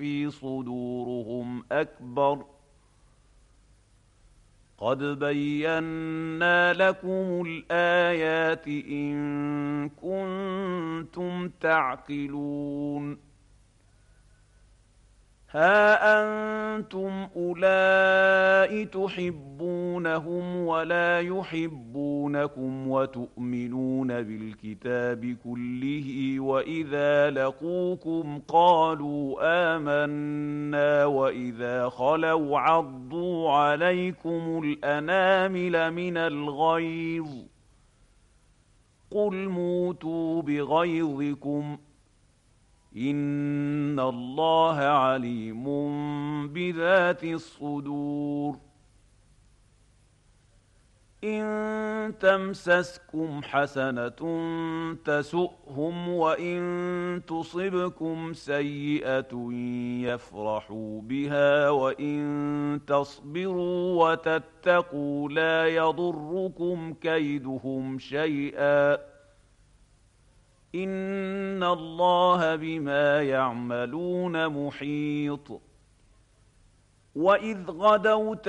تخفي صدورهم أكبر قد بينا لكم الآيات إن كنتم تعقلون ها أنتم أولئك تحبونهم ولا يحبونكم وتؤمنون بالكتاب كله وإذا لقوكم قالوا آمنا وإذا خلوا عضوا عليكم الأنامل من الغيظ قل موتوا بغيظكم إن الله عليم بذات الصدور إن تمسسكم حسنة تسؤهم وإن تصبكم سيئة يفرحوا بها وإن تصبروا وتتقوا لا يضركم كيدهم شيئا إن الله بما يعملون محيط وإذ غدوت